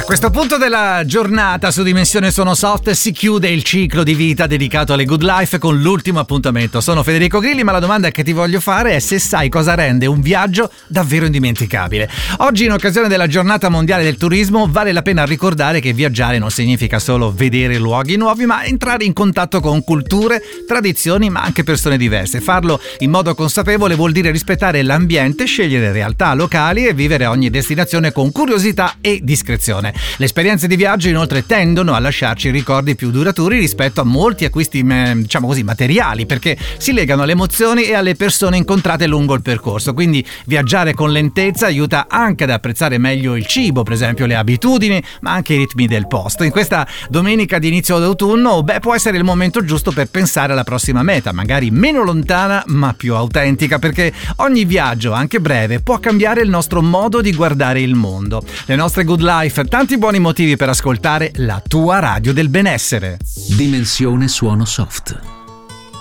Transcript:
questo punto della giornata su Dimensione Suono Soft si chiude il ciclo di vita dedicato alle Good Life con l'ultimo appuntamento. Sono Federico Grilli, ma la domanda che ti voglio fare è se sai cosa rende un viaggio davvero indimenticabile. Oggi, in occasione della giornata mondiale del turismo, vale la pena ricordare che viaggiare non significa solo vedere luoghi nuovi, ma entrare in contatto con culture, tradizioni, ma anche persone diverse. Farlo in modo consapevole vuol dire rispettare l'ambiente, scegliere realtà locali e vivere ogni destinazione con curiosità e discrezione. Le esperienze di viaggio inoltre tendono a lasciarci ricordi più duraturi rispetto a molti acquisti, diciamo così, materiali, perché si legano alle emozioni e alle persone incontrate lungo il percorso. Quindi viaggiare con lentezza aiuta anche ad apprezzare meglio il cibo, per esempio le abitudini, ma anche i ritmi del posto. In questa domenica di inizio d'autunno, può essere il momento giusto per pensare alla prossima meta, magari meno lontana ma più autentica, perché ogni viaggio, anche breve, può cambiare il nostro modo di guardare il mondo. Le nostre Good Life, tanti buoni motivi per ascoltare la tua radio del benessere. Dimensione Suono Soft.